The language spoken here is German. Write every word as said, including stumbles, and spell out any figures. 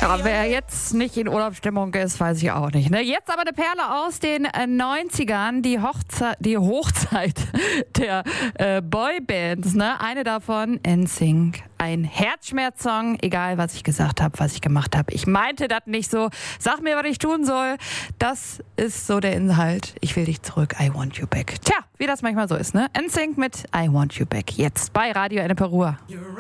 Ja, wer jetzt nicht in Urlaubsstimmung ist, weiß ich auch nicht. Ne? Jetzt aber eine Perle aus den äh, neunzigern, die, Hochze- die Hochzeit der äh, Boybands. Ne? Eine davon, N Sync. Ein Herzschmerzsong, egal was ich gesagt habe, was ich gemacht habe. Ich meinte das nicht so. Sag mir, was ich tun soll. Das ist so der Inhalt. Ich will dich zurück, I want you back. Tja, wie das manchmal so ist. Ne? N Sync mit I want you back. Jetzt bei Radio Ennepe Ruhr.